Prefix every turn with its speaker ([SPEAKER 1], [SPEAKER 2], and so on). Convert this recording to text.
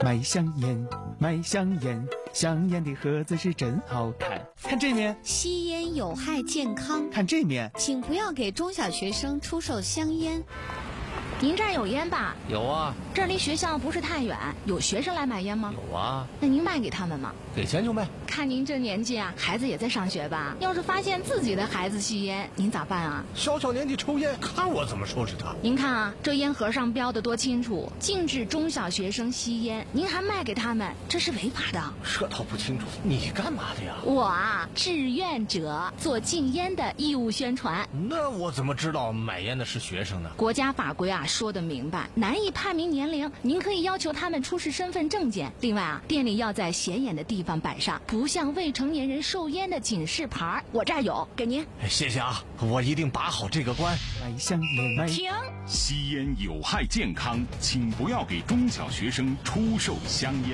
[SPEAKER 1] 卖香烟，卖香烟，香烟的盒子是真好看。看这面，
[SPEAKER 2] 吸烟有害健康。
[SPEAKER 1] 看这面，
[SPEAKER 2] 请不要给中小学生出售香烟。
[SPEAKER 3] 您这儿有烟吧？
[SPEAKER 4] 有啊。
[SPEAKER 3] 这儿离学校不是太远，有学生来买烟吗？
[SPEAKER 4] 有啊。
[SPEAKER 3] 那您卖给他们吗？
[SPEAKER 4] 给钱就卖。
[SPEAKER 3] 看您这年纪啊，孩子也在上学吧？要是发现自己的孩子吸烟，您咋办啊？
[SPEAKER 4] 小年纪抽烟，看我怎么收拾他。
[SPEAKER 3] 您看啊，这烟盒上标的多清楚，禁止中小学生吸烟，您还卖给他们，这是违法的。
[SPEAKER 4] 这倒不清楚，你干嘛的呀？
[SPEAKER 3] 我啊，志愿者，做禁烟的义务宣传。
[SPEAKER 4] 那我怎么知道买烟的是学生呢？
[SPEAKER 3] 国家法规啊说得明白，难以判明年龄，您可以要求他们出示身份证件。另外啊，店里要在显眼的地方摆上不向未成年人售烟的警示牌，我这儿有，给您。
[SPEAKER 4] 谢谢啊，我一定把好这个关。
[SPEAKER 1] 卖香烟，
[SPEAKER 3] 停！
[SPEAKER 5] 吸烟有害健康，请不要给中小学生出售香烟。